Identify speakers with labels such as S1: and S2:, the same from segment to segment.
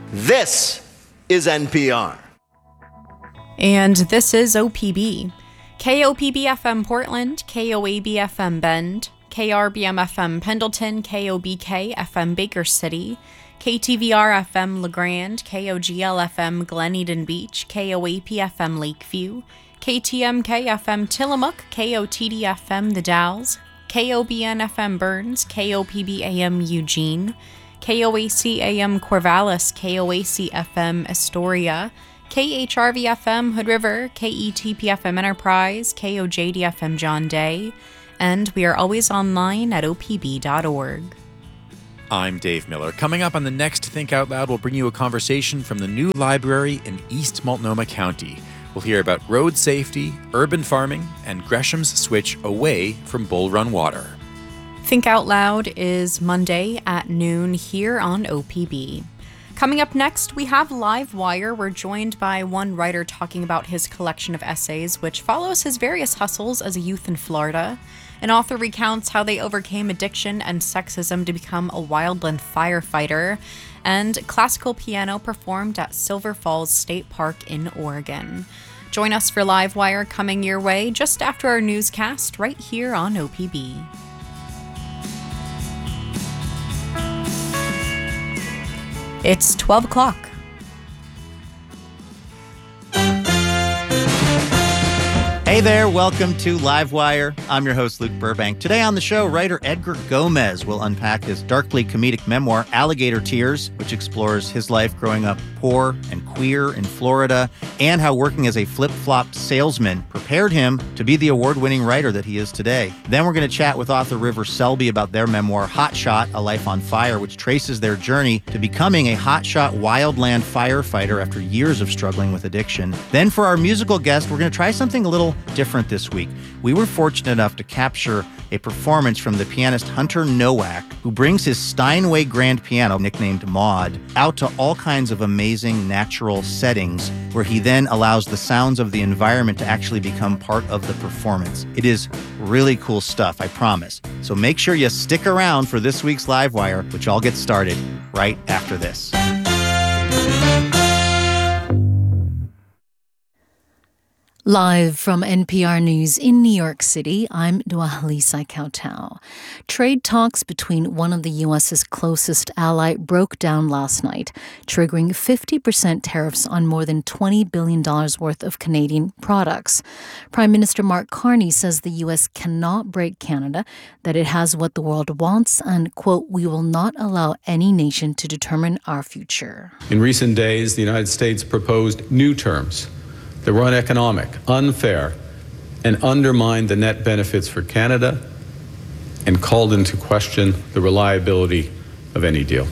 S1: This is NPR.
S2: And this is OPB. KOPB FM Portland, KOAB FM Bend, KRBM FM Pendleton, KOBK FM Baker City, KTVR FM LeGrand, KOGL FM Glen Eden Beach, KOAP FM Lakeview, KTMK FM Tillamook, KOTD FM The Dalles, KOBN FM Burns, KOPB AM Eugene, KOAC AM Corvallis, KOAC FM Astoria, KHRV FM Hood River, KETP FM Enterprise, KOJD FM John Day, and we are always online at opb.org.
S3: I'm Dave Miller. Coming up on the next Think Out Loud, we'll bring you a conversation from the new library in East Multnomah County. We'll hear about road safety, urban farming, and Gresham's switch away from Bull Run water.
S2: Think Out Loud is Monday at noon here on OPB. Coming up next, we have Live Wire. We're joined by one writer talking about his collection of essays, which follows his various hustles as a youth in Florida. An author recounts how they overcame addiction and sexism to become a wildland firefighter. And classical piano performed at Silver Falls State Park in Oregon. Join us for Live Wire coming your way just after our newscast right here on OPB. It's 12 o'clock.
S4: Hey there, welcome to Livewire. I'm your host, Luke Burbank. Today on the show, writer Edgar Gomez will unpack his darkly comedic memoir, Alligator Tears, which explores his life growing up poor and queer in Florida, and how working as a flip-flop salesman prepared him to be the award-winning writer that he is today. Then we're going to chat with author River Selby about their memoir, Hot Shot, A Life on Fire, which traces their journey to becoming a hotshot wildland firefighter after years of struggling with addiction. Then for our musical guest, we're going to try something a little different this week. We were fortunate enough to capture a performance from the pianist Hunter Nowak, who brings his Steinway grand piano, nicknamed Maud, out to all kinds of amazing natural settings, where he then allows the sounds of the environment to actually become part of the performance. It is really cool stuff, I promise. So make sure you stick around for this week's Livewire, which all gets started right after this.
S5: Live from NPR News in New York City, I'm Dwalisa Kautau. Trade talks between one of the U.S.'s closest ally broke down last night, triggering 50% tariffs on more than $20 billion worth of Canadian products. Prime Minister Mark Carney says the U.S. cannot break Canada, that it has what the world wants, and, quote, we will not allow any nation to determine our future.
S6: In recent days, the United States proposed new terms that were uneconomic, unfair, and undermined the net benefits for Canada and called into question the reliability of any deal.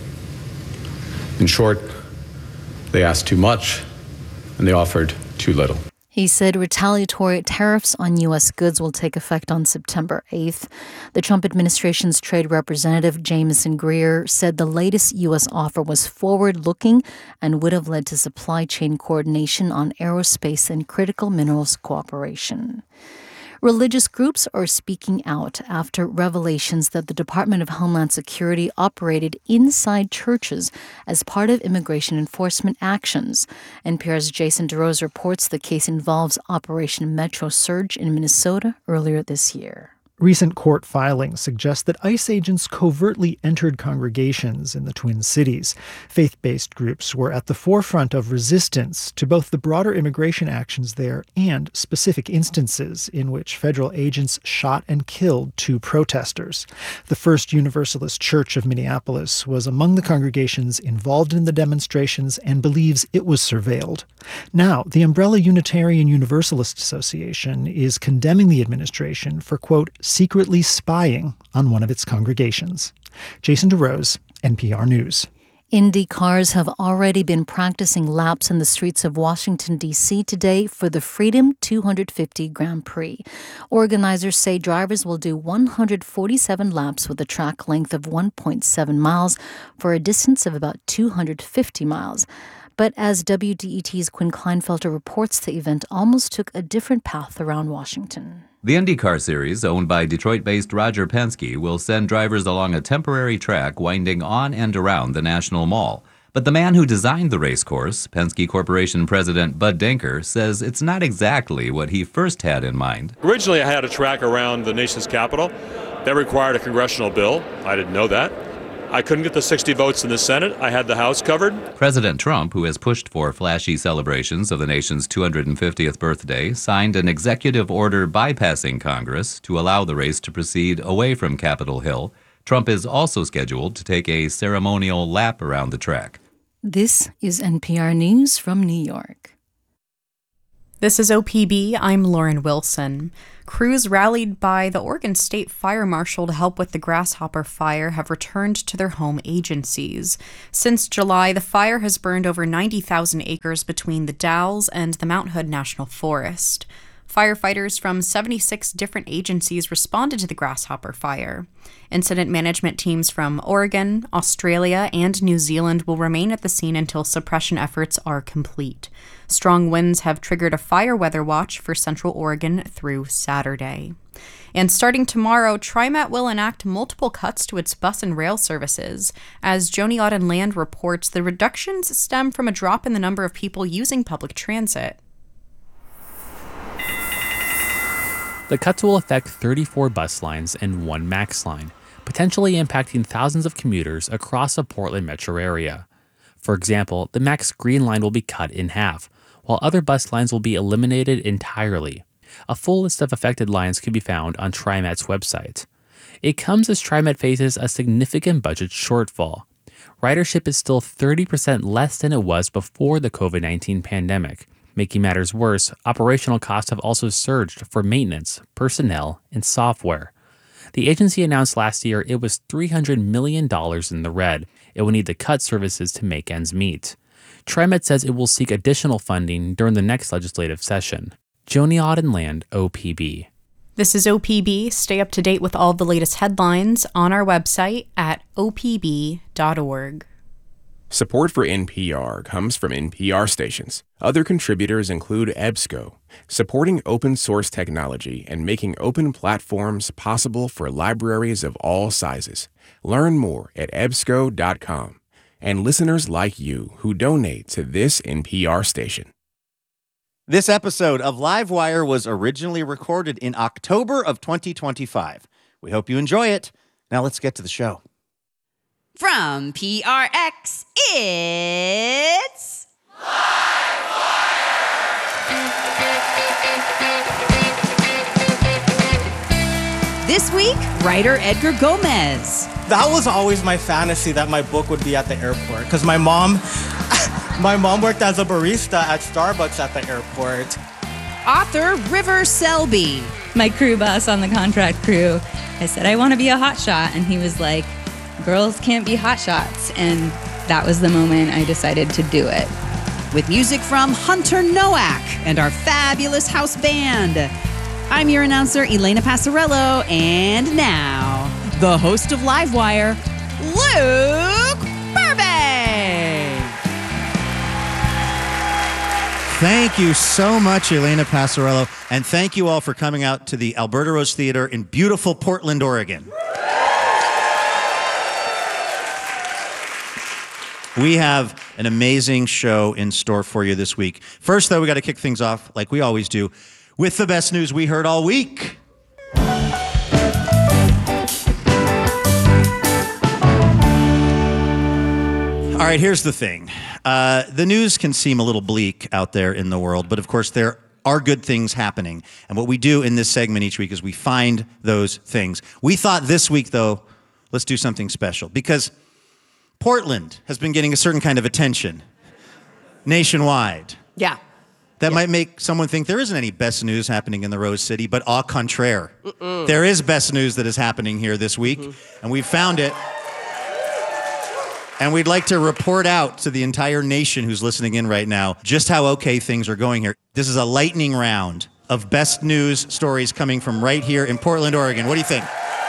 S6: In short, they asked too much and they offered too little.
S5: He said retaliatory tariffs on U.S. goods will take effect on September 8th. The Trump administration's trade representative, Jameson Greer, said the latest U.S. offer was forward-looking and would have led to supply chain coordination on aerospace and critical minerals cooperation. Religious groups are speaking out after revelations that the Department of Homeland Security operated inside churches as part of immigration enforcement actions. NPR's Jason DeRose reports the case involves Operation Metro Surge in Minnesota earlier this year.
S7: Recent court filings suggest that ICE agents covertly entered congregations in the Twin Cities. Faith-based groups were at the forefront of resistance to both the broader immigration actions there and specific instances in which federal agents shot and killed 2 protesters. The First Universalist Church of Minneapolis was among the congregations involved in the demonstrations and believes it was surveilled. Now, the Umbrella Unitarian Universalist Association is condemning the administration for, quote, secretly spying on one of its congregations. Jason DeRose, NPR News.
S5: Indy cars have already been practicing laps in the streets of Washington, D.C. today for the Freedom 250 Grand Prix. Organizers say drivers will do 147 laps with a track length of 1.7 miles for a distance of about 250 miles. But as WDET's Quinn Kleinfelter reports, the event almost took a different path around Washington.
S8: The IndyCar Series, owned by Detroit-based Roger Penske, will send drivers along a temporary track winding on and around the National Mall. But the man who designed the race course, Penske Corporation President Bud Denker, says it's not exactly what he first had in mind.
S9: Originally, I had a track around the nation's capital. That required a congressional bill. I didn't know that. I couldn't get the 60 votes in the Senate. I had the House covered.
S8: President Trump, who has pushed for flashy celebrations of the nation's 250th birthday, signed an executive order bypassing Congress to allow the race to proceed away from Capitol Hill. Trump is also scheduled to take a ceremonial lap around the track.
S5: This is NPR News from New York.
S2: This is OPB. I'm Lauren Wilson. Crews rallied by the Oregon State Fire Marshal to help with the Grasshopper Fire have returned to their home agencies. Since July, the fire has burned over 90,000 acres between the Dalles and the Mount Hood National Forest. Firefighters from 76 different agencies responded to the Grasshopper Fire. Incident management teams from Oregon, Australia, and New Zealand will remain at the scene until suppression efforts are complete. Strong winds have triggered a fire weather watch for Central Oregon through Saturday. And starting tomorrow, TriMet will enact multiple cuts to its bus and rail services. As Joni Auden Land reports, the reductions stem from a drop in the number of people using public transit.
S10: The cuts will affect 34 bus lines and 1 MAX line, potentially impacting thousands of commuters across the Portland metro area. For example, the MAX Green Line will be cut in half, while other bus lines will be eliminated entirely. A full list of affected lines can be found on TriMet's website. It comes as TriMet faces a significant budget shortfall. Ridership is still 30% less than it was before the COVID-19 pandemic. Making matters worse, operational costs have also surged for maintenance, personnel, and software. The agency announced last year it was $300 million in the red. It will need to cut services to make ends meet. TriMet says it will seek additional funding during the next legislative session. Joni Auden Land, OPB.
S2: This is OPB. Stay up to date with all the latest headlines on our website at opb.org.
S11: Support for NPR comes from NPR stations. Other contributors include EBSCO, supporting open source technology and making open platforms possible for libraries of all sizes. Learn more at ebsco.com. And listeners like you who donate to this NPR station.
S4: This episode of Livewire was originally recorded in October of 2025. We hope you enjoy it. Now let's get to the show.
S12: From PRX, it's This week, writer Edgar Gomez.
S13: That was always my fantasy, that my book would be at the airport. Because my mom worked as a barista at Starbucks at the airport.
S12: Author River Selby.
S14: My crew boss on the contract crew, I said, I want to be a hotshot. And he was like, girls can't be hotshots. And that was the moment I decided to do it.
S12: With music from Hunter Nowak and our fabulous house band. I'm your announcer, Elena Passarello, and now, the host of Livewire, Luke Burbank.
S4: Thank you so much, Elena Passarello, and thank you all for coming out to the Alberta Rose Theater in beautiful Portland, Oregon. We have an amazing show in store for you this week. First, though, we got to kick things off, like we always do, with the best news we heard all week. All right, here's the thing. The news can seem a little bleak out there in the world, but of course there are good things happening. And what we do in this segment each week is we find those things. We thought this week, though, let's do something special, because Portland has been getting a certain kind of attention nationwide.
S15: Yeah.
S4: That might make someone think there isn't any best news happening in the Rose City, but au contraire. There is best news that is happening here this week, and we found it. And we'd like to report out to the entire nation who's listening in right now just how okay things are going here. This is a lightning round of best news stories coming from right here in Portland, Oregon. What do you think?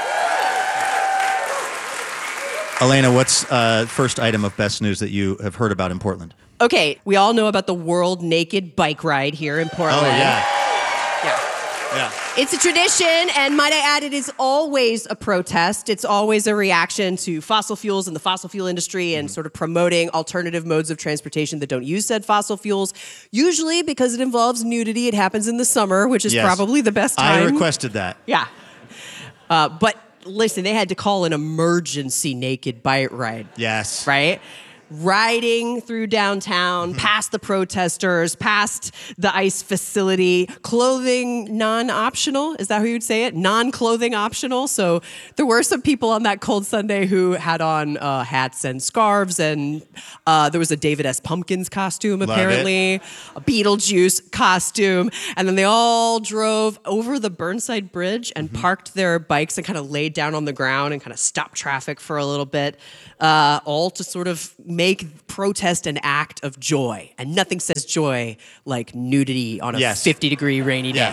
S4: Elena, what's first item of best news that you have heard about in Portland?
S15: Okay, we all know about the World Naked Bike Ride here in Portland.
S4: Oh, yeah. Yeah.
S15: It's a tradition, and might I add, it is always a protest. It's always a reaction to fossil fuels and the fossil fuel industry and sort of promoting alternative modes of transportation that don't use said fossil fuels. Usually because it involves nudity. It happens in the summer, which is probably the best time.
S4: I requested that.
S15: Yeah. But listen, they had to call an emergency naked bike ride.
S4: Yes.
S15: Right? Riding through downtown, past the protesters, past the ICE facility, clothing non-optional. Is that how you would say it? Non-clothing optional. So there were some people on that cold Sunday who had on hats and scarves, and there was a David S. Pumpkins costume, apparently, a Beetlejuice costume, and then they all drove over the Burnside Bridge and parked their bikes and kind of laid down on the ground and kind of stopped traffic for a little bit, all to sort of make protest an act of joy. And nothing says joy like nudity on a 50-degree rainy day.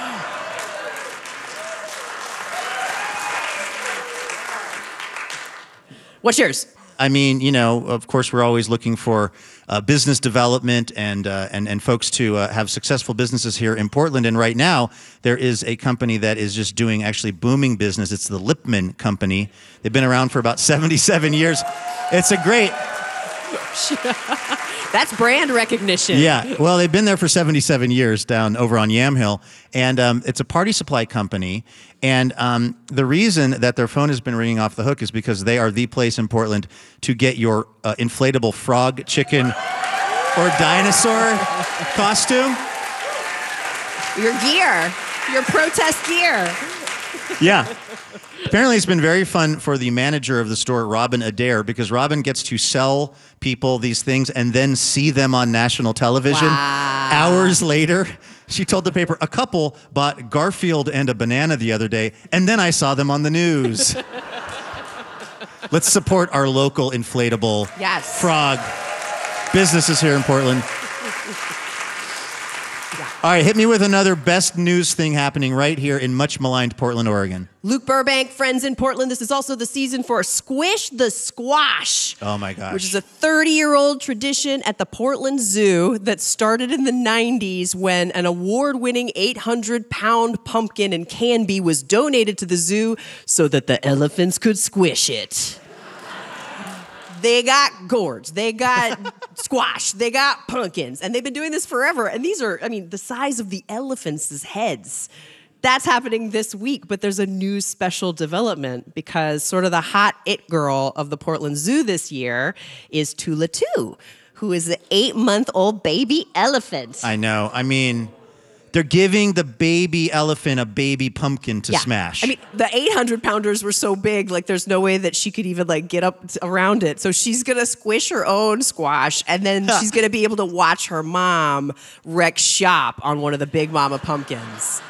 S15: What's yours?
S4: I mean, you know, of course, we're always looking for business development and folks to have successful businesses here in Portland. And right now, there is a company that is just doing actually booming business. It's the Lipman Company. They've been around for about 77 years. It's a great...
S15: That's brand recognition.
S4: Yeah, well, they've been there for 77 years down over on Yamhill, and it's a party supply company. And the reason that their phone has been ringing off the hook is because they are the place in Portland to get your inflatable frog, chicken, or dinosaur costume.
S15: Your gear, your protest gear.
S4: Yeah. Apparently, it's been very fun for the manager of the store, Robin Adair, because Robin gets to sell people these things and then see them on national television.
S15: Wow.
S4: Hours later, she told the paper, a couple bought Garfield and a banana the other day, and then I saw them on the news. Let's support our local inflatable frog businesses here in Portland. All right, hit me with another best news thing happening right here in much maligned Portland, Oregon.
S15: Luke Burbank, friends in Portland. This is also the season for Squish the Squash.
S4: Oh my gosh.
S15: Which is a 30-year-old tradition at the Portland Zoo that started in the 90s when an award-winning 800-pound pumpkin in Canby was donated to the zoo so that the elephants could squish it. They got gourds, they got squash, they got pumpkins, and they've been doing this forever. And these are, I mean, the size of the elephants' heads. That's happening this week, but there's a new special development because sort of the hot it girl of the Portland Zoo this year is Tula 2, who is the 8-month-old baby elephant.
S4: I know. I mean, they're giving the baby elephant a baby pumpkin to smash.
S15: I mean, the 800-pounders were so big, like there's no way that she could even like get up around it. So she's going to squish her own squash, and then she's going to be able to watch her mom wreck shop on one of the Big Mama pumpkins.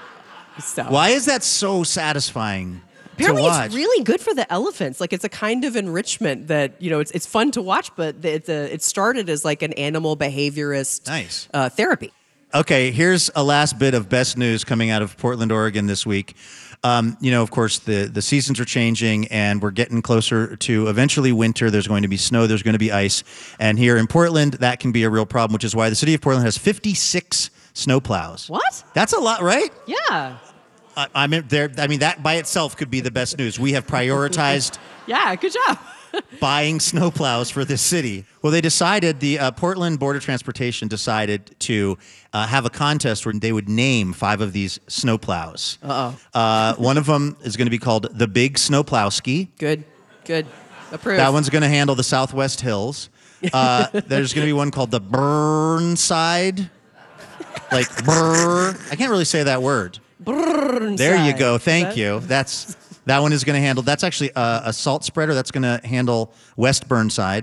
S15: So.
S4: Why is that so satisfying?
S15: Apparently it's really good for the elephants. Like it's a kind of enrichment that, you know, it's fun to watch, but it started as like an animal behaviorist therapy.
S4: Okay, here's a last bit of best news coming out of Portland, Oregon this week. You know, of course, the seasons are changing, and we're getting closer to eventually winter. There's going to be snow. There's going to be ice. And here in Portland, that can be a real problem, which is why the city of Portland has 56 snowplows.
S15: What?
S4: That's a lot, right?
S15: Yeah.
S4: I mean, that by itself could be the best news. We have prioritized
S15: Yeah, good job.
S4: buying snowplows for this city. Well, they decided, the Portland Board of Transportation decided to have a contest where they would name 5 of these snowplows. One of them is going to be called the Big Snowplowski.
S15: Good. Approved.
S4: That one's going to handle the Southwest Hills. There's going to be one called the Burnside. Like, brr. I can't really say that word.
S15: Burnside.
S4: There you go. Thank you. That one is going to handle, that's actually a salt spreader. That's going to handle West Burnside.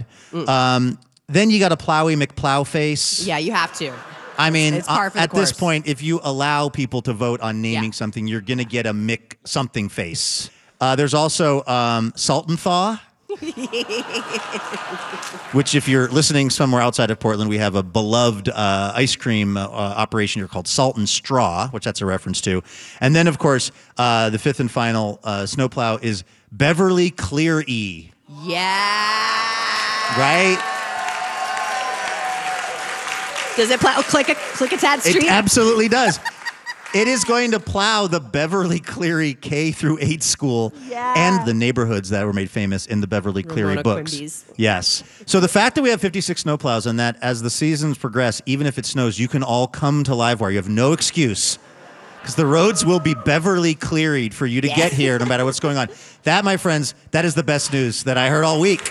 S4: Then you got a Plowy McPlowface.
S15: Yeah, you have to.
S4: I mean,
S15: It's par for the
S4: at this
S15: course.
S4: point, if you allow people to vote on naming something, you're going to get a Mick something face. There's also Salt and Thaw, which if you're listening somewhere outside of Portland, we have a beloved ice cream operation here called Salt and Straw, which that's a reference to. And then, of course, the 5th and final snowplow is Beverly Clear E.
S15: Yeah.
S4: Right?
S15: Does it plow click a tad street?
S4: It absolutely does. It is going to plow the Beverly Cleary K through 8 school and the neighborhoods that were made famous in the Beverly Cleary
S15: Ramona
S4: books.
S15: Quimby's.
S4: Yes. So the fact that we have 56 snowplows and that as the seasons progress, even if it snows, you can all come to Livewire. You have no excuse because the roads will be Beverly Clearied for you to get here no matter what's going on. That, my friends, that is the best news that I heard all week.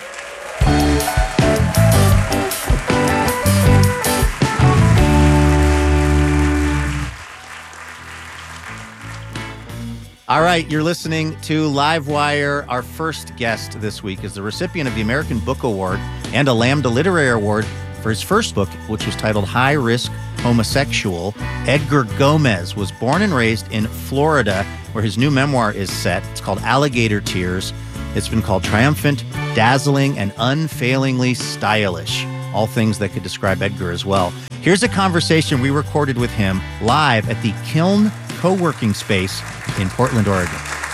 S4: All right, you're listening to Livewire. Our first guest this week is the recipient of the American Book Award and a Lambda Literary Award for his first book, which was titled High Risk Homosexual. Edgar Gomez was born and raised in Florida, where his new memoir is set. It's called Alligator Tears. It's been called triumphant, dazzling, and unfailingly stylish. All things that could describe Edgar as well. Here's a conversation we recorded with him live at the Kiln co-working space in Portland, Oregon.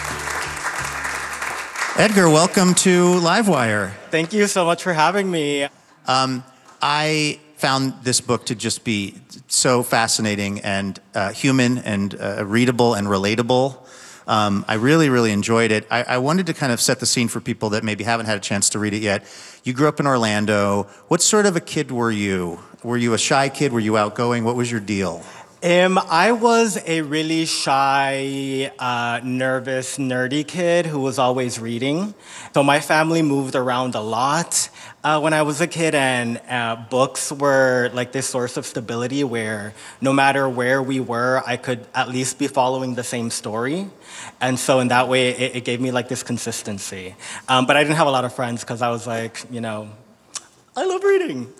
S4: Edgar, welcome to Livewire.
S13: Thank you so much for having me.
S4: I found this book to just be so fascinating and human and readable and relatable. I really, really enjoyed it. I wanted to kind of set the scene for people that maybe haven't had a chance to read it yet. You grew up in Orlando. What sort of a kid were you? Were you a shy kid? Were you outgoing? What was your deal?
S13: I was a really shy, nervous, nerdy kid who was always reading. So my family moved around a lot when I was a kid, and books were like this source of stability where no matter where we were, I could at least be following the same story. And so in that way, it gave me like this consistency. But I didn't have a lot of friends because I was like, I love reading.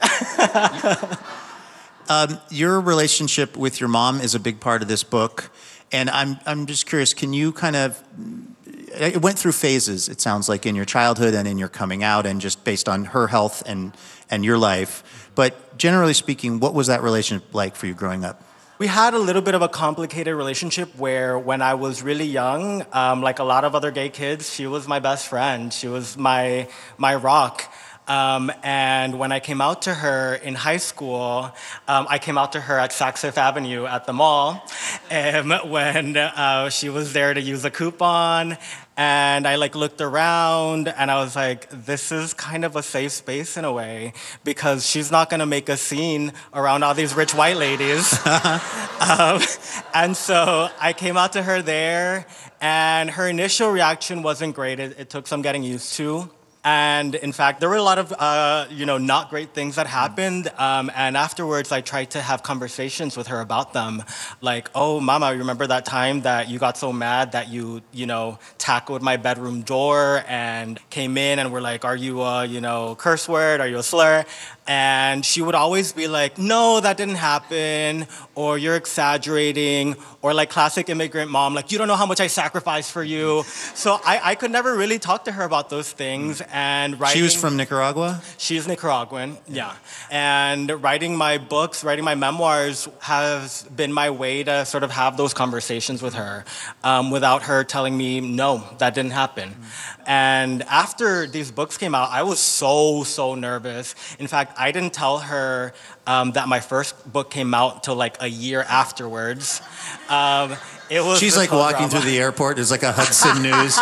S4: Your relationship with your mom is a big part of this book, and I'm just curious, can you kind of, it went through phases, it sounds like, in your childhood and in your coming out, and just based on her health and your life, but generally speaking, what was that relationship like for you growing up?
S13: We had a little bit of a complicated relationship where when I was really young, like a lot of other gay kids, she was my best friend. She was my rock. And when I came out to her in high school, I came out to her at Saks Fifth Avenue at the mall when she was there to use a coupon. And I looked around and I was like, this is kind of a safe space in a way because she's not going to make a scene around all these rich white ladies. And so I came out to her there and her initial reaction wasn't great. It took some getting used to. And in fact, there were a lot of, not great things that happened. And afterwards, I tried to have conversations with her about them. Like, oh, Mama, you remember that time that you got so mad that you tackled my bedroom door and came in and were like, are you a, curse word? Are you a slur? And she would always be like, no, that didn't happen. Or you're exaggerating. Or like classic immigrant mom, like, you don't know how much I sacrificed for you. So I could never really talk to her about those things. And writing,
S4: she was from Nicaragua?
S13: She's Nicaraguan, yeah. And writing my books, writing my memoirs has been my way to sort of have those conversations with her without her telling me, no, that didn't happen. And after these books came out, I was so nervous. In fact, I didn't tell her that my first book came out till like a year afterwards.
S4: She's like walking through the airport. There's like a Hudson News.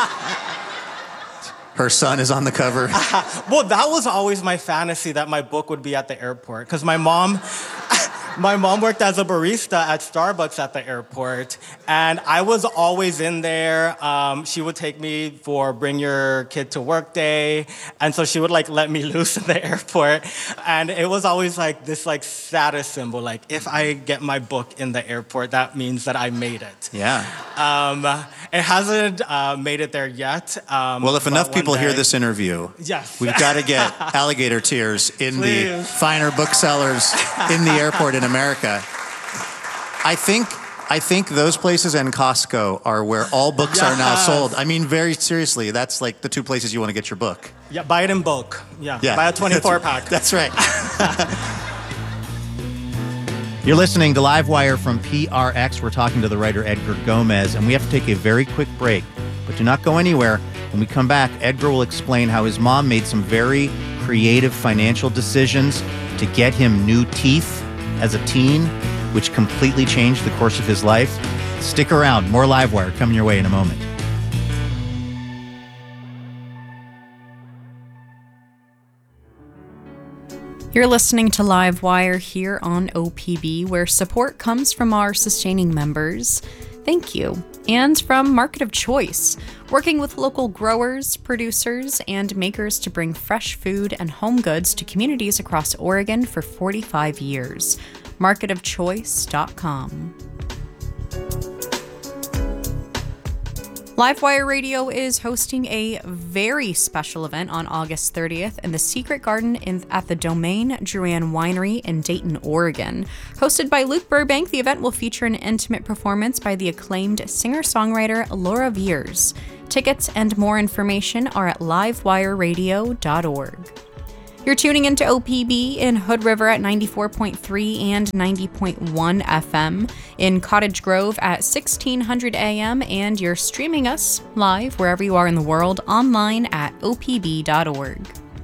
S4: Her son is on the cover.
S13: Well, that was always my fantasy, that my book would be at the airport. Because my mom worked as a barista at Starbucks at the airport. And I was always in there. She would take me for bring your kid to work day. And so she would let me loose in the airport. And it was always this status symbol. Like, if I get my book in the airport, that means that I made it.
S4: Yeah.
S13: It hasn't made it there yet.
S4: Well, if enough people hear this interview,
S13: yes,
S4: we've got to get Alligator Tears in the finer booksellers in the airport in America. I think those places and Costco are where all books are now sold. I mean, very seriously, that's like the two places you want to get your book.
S13: Yeah, buy it in bulk. Yeah. Buy a 24-pack.
S4: That's right. You're listening to Livewire from PRX. We're talking to the writer Edgar Gomez, and we have to take a very quick break. But do not go anywhere. When we come back, Edgar will explain how his mom made some very creative financial decisions to get him new teeth as a teen, which completely changed the course of his life. Stick around. More Livewire coming your way in a moment.
S2: You're listening to Livewire here on OPB, where support comes from our sustaining members. Thank you. And from Market of Choice, working with local growers, producers, and makers to bring fresh food and home goods to communities across Oregon for 45 years. marketofchoice.com. Livewire Radio is hosting a very special event on August 30th in the Secret Garden at the Domaine Drouin Winery in Dayton, Oregon. Hosted by Luke Burbank, the event will feature an intimate performance by the acclaimed singer-songwriter Laura Viers. Tickets and more information are at livewireradio.org. You're tuning into OPB in Hood River at 94.3 and 90.1 FM, in Cottage Grove at 1600 AM, and you're streaming us live wherever you are in the world online at opb.org.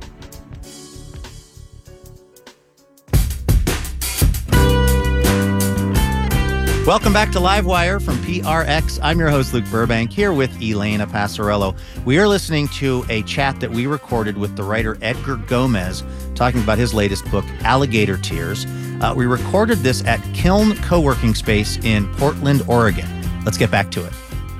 S4: Welcome back to Livewire from PRX. I'm your host, Luke Burbank, here with Elena Passarello. We are listening to a chat that we recorded with the writer Edgar Gomez, talking about his latest book, Alligator Tears. We recorded this at Kiln Co-working Space in Portland, Oregon. Let's get back to it.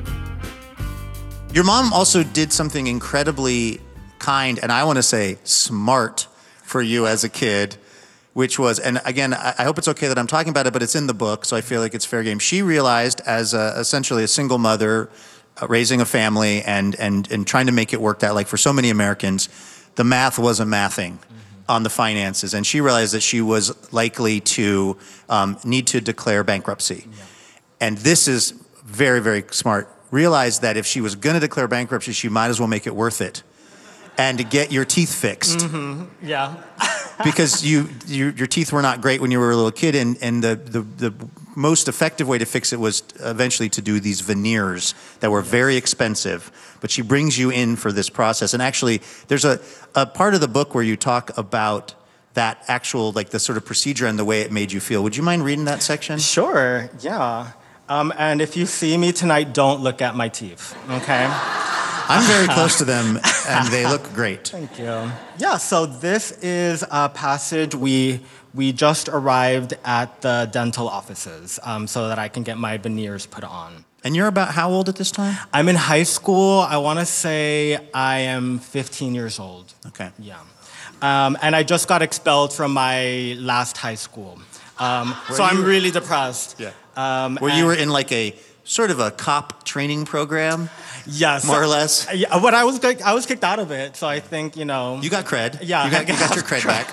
S4: Your mom also did something incredibly kind, and I want to say smart for you as a kid, which was, and again, I hope it's okay that I'm talking about it, but it's in the book, so I feel like it's fair game. She realized, as essentially a single mother, raising a family and trying to make it work out, like for so many Americans, the math wasn't mathing on the finances, and she realized that she was likely to need to declare bankruptcy. Yeah. And this is very, very smart. Realized that if she was going to declare bankruptcy, she might as well make it worth it, and to get your teeth fixed.
S13: Mm-hmm. Yeah.
S4: Because your teeth were not great when you were a little kid, and the most effective way to fix it was eventually to do these veneers that were very expensive. But she brings you in for this process. And actually, there's a part of the book where you talk about that actual, like the sort of procedure and the way it made you feel. Would you mind reading that section?
S13: Sure, yeah. And if you see me tonight, don't look at my teeth, okay?
S4: I'm very close to them, and they look great.
S13: Thank you. Yeah, so this is a passage. We just arrived at the dental offices so that I can get my veneers put on.
S4: And you're about how old at this time?
S13: I'm in high school. I want to say I am 15 years old.
S4: Okay.
S13: Yeah. And I just got expelled from my last high school. So I'm really depressed.
S4: Yeah. Where you were in like a sort of a cop training program?
S13: Yes.
S4: More or less?
S13: Yeah, but I was kicked out of it, so I think, You
S4: got cred.
S13: Yeah.
S4: You got your cred back.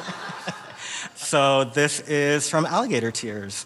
S13: So this is from Alligator Tears.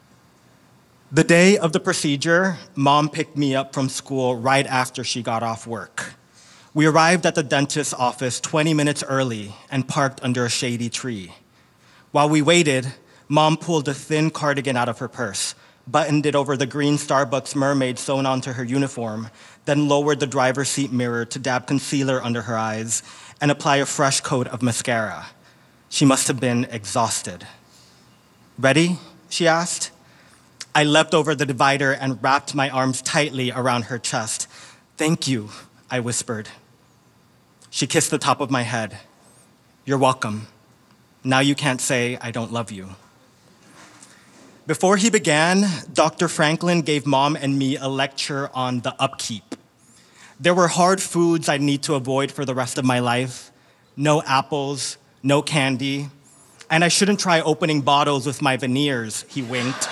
S13: The day of the procedure, Mom picked me up from school right after she got off work. We arrived at the dentist's office 20 minutes early and parked under a shady tree. While we waited, Mom pulled a thin cardigan out of her purse, buttoned it over the green Starbucks mermaid sewn onto her uniform, then lowered the driver's seat mirror to dab concealer under her eyes and apply a fresh coat of mascara. She must have been exhausted. Ready? She asked. I leapt over the divider and wrapped my arms tightly around her chest. Thank you, I whispered. She kissed the top of my head. You're welcome. Now you can't say I don't love you. Before he began, Dr. Franklin gave Mom and me a lecture on the upkeep. There were hard foods I'd need to avoid for the rest of my life. No apples, no candy, and I shouldn't try opening bottles with my veneers, he winked.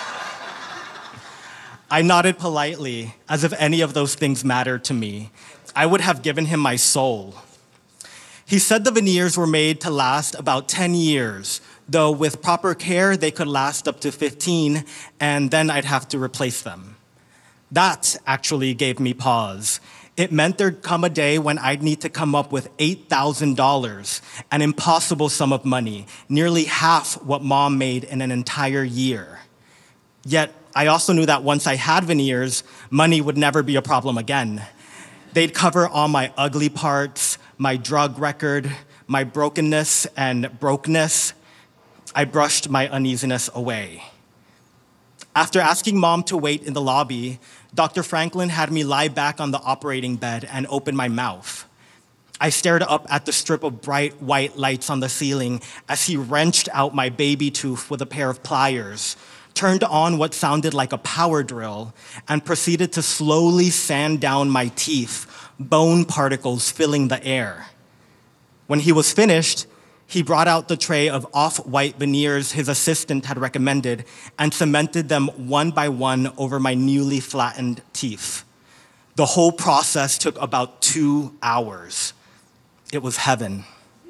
S13: I nodded politely, as if any of those things mattered to me. I would have given him my soul. He said the veneers were made to last about 10 years, though with proper care, they could last up to 15, and then I'd have to replace them. That actually gave me pause. It meant there'd come a day when I'd need to come up with $8,000, an impossible sum of money, nearly half what Mom made in an entire year. Yet, I also knew that once I had veneers, money would never be a problem again. They'd cover all my ugly parts, my drug record, my brokenness and brokeness. I brushed my uneasiness away. After asking Mom to wait in the lobby, Dr. Franklin had me lie back on the operating bed and open my mouth. I stared up at the strip of bright white lights on the ceiling as he wrenched out my baby tooth with a pair of pliers, turned on what sounded like a power drill, and proceeded to slowly sand down my teeth, bone particles filling the air. When he was finished, he brought out the tray of off-white veneers his assistant had recommended and cemented them one by one over my newly flattened teeth. The whole process took about 2 hours. It was heaven.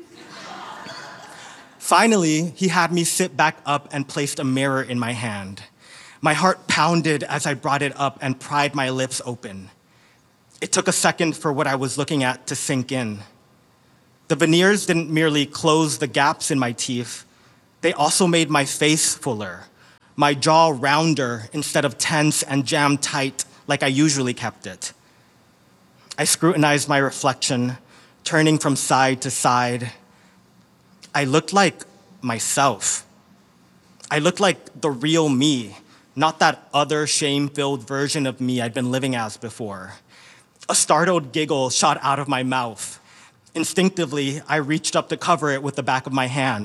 S13: Finally, he had me sit back up and placed a mirror in my hand. My heart pounded as I brought it up and pried my lips open. It took a second for what I was looking at to sink in. The veneers didn't merely close the gaps in my teeth, they also made my face fuller, my jaw rounder instead of tense and jammed tight like I usually kept it. I scrutinized my reflection, turning from side to side. I looked like myself. I looked like the real me, not that other shame-filled version of me I'd been living as before. A startled giggle shot out of my mouth. Instinctively, I reached up to cover it with the back of my hand.